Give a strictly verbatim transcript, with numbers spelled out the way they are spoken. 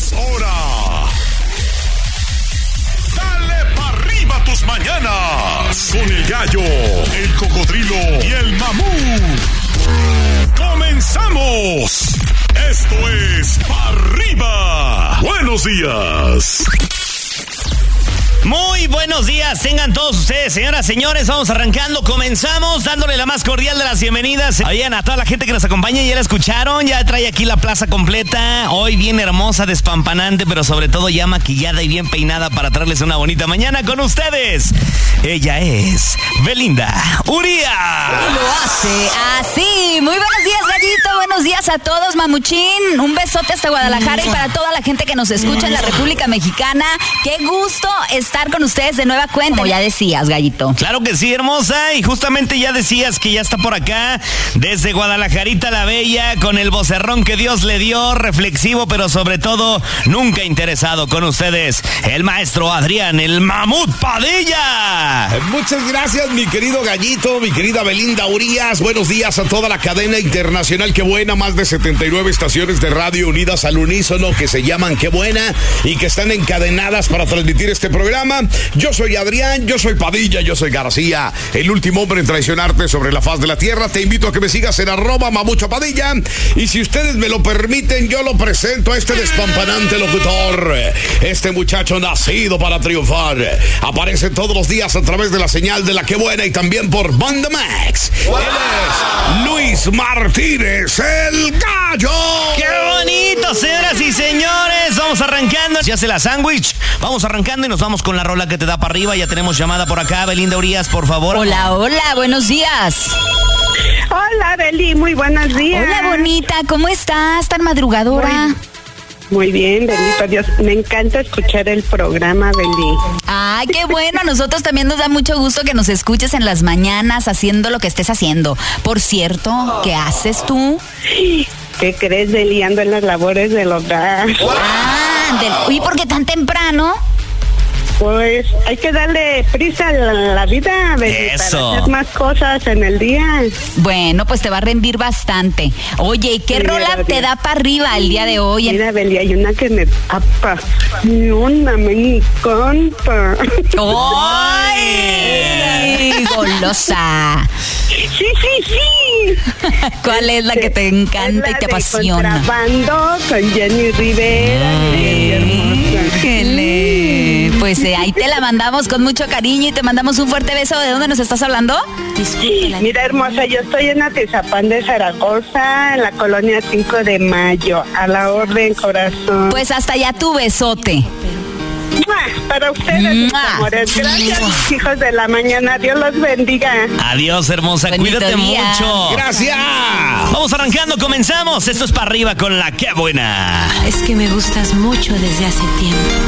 Es hora. Dale pa' arriba tus mañanas. Con el gallo, el cocodrilo y el mamut. ¡Comenzamos! Esto es Pa' Arriba. Buenos días. Muy buenos días, tengan todos ustedes, señoras, señores. Vamos arrancando, comenzamos dándole la más cordial de las bienvenidas. Oigan, a toda la gente que nos acompaña, ya la escucharon, ya trae aquí la plaza completa. Hoy bien hermosa, despampanante, pero sobre todo ya maquillada y bien peinada para traerles una bonita mañana con ustedes. Ella es Belinda Urías. Lo hace así. Muy buenos días, Gallito. Buenos días a todos, Mamuchín. Un besote hasta Guadalajara y para toda la gente que nos escucha en la República Mexicana. Qué gusto estar con ustedes de nueva cuenta. Como ya decías, Gallito. Claro que sí, hermosa. Y justamente ya decías que ya está por acá, desde Guadalajarita la Bella, con el vocerrón que Dios le dio, reflexivo, pero sobre todo nunca interesado. Con ustedes, el maestro Adrián, el Mamut Padilla. Muchas gracias, mi querido Gallito, mi querida Belinda Urías. Buenos días a toda la cadena internacional. Qué buena, más de setenta y nueve estaciones de radio unidas al unísono que se llaman Qué Buena y que están encadenadas para transmitir este programa. Yo soy Adrián, yo soy Padilla, yo soy García, el último hombre en traicionarte sobre la faz de la tierra. Te invito a que me sigas en arroba Mamucho Padilla. Y si ustedes me lo permiten, yo lo presento a este despampanante locutor. Este muchacho nacido para triunfar. Aparece todos los días a través de la señal de la Qué Buena y también por Banda Max. Wow. Él es Luis Martínez, el Gallo. ¡Qué bonito, señoras y señores! Vamos arrancando. Se hace la sándwich. Vamos arrancando y nos vamos con la rola que te da para arriba. Ya tenemos llamada por acá. Belinda Urías, por favor. Hola, hola, buenos días. Hola, Beli, muy buenos días. Hola, bonita, ¿cómo estás? ¿Tan madrugadora? Muy, muy bien, bendito Dios. Me encanta escuchar el programa, Beli. Ay, qué bueno. A nosotros también nos da mucho gusto que nos escuches en las mañanas haciendo lo que estés haciendo. Por cierto, ¿qué haces tú? ¿Qué crees, Beli? Ando en las labores del hogar. Ah, del... ¿y por qué tan temprano? Pues hay que darle prisa a la, la vida, Beli, para hacer más cosas en el día. Bueno, pues te va a rendir bastante. Oye, ¿y qué Mira, rola Beli. te da para arriba el día de hoy? Mira, Beli, hay una que me apasiona, me encanta. ¡Ay! ¡Golosa! Sí, sí, sí. ¿Cuál es la que te encanta es la y te de apasiona? Contrabando con Jenny Rivera. Ay, hermosa. ¡Qué le! Pues eh, ahí te la mandamos con mucho cariño y te mandamos un fuerte beso. ¿De dónde nos estás hablando? Mira, hermosa, yo estoy en Atizapán de Zaragoza, en la colonia cinco de mayo. A la orden, corazón. Pues hasta allá tu besote. ¡Mua! Para ustedes, mis ¡Mua! amores. Gracias, mis hijos de la mañana. Dios los bendiga. Adiós, hermosa. Bonito Cuídate día. mucho. Gracias. Vamos arrancando, comenzamos. Esto es Pa' Arriba con la Qué Buena. Es que me gustas mucho desde hace tiempo.